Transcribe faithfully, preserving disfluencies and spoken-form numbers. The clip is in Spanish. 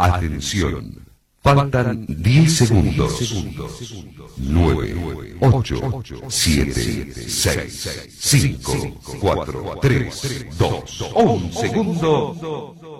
Atención. Faltan diez segundos. nueve, ocho, siete, seis, cinco, cuatro, tres, dos, un segundo.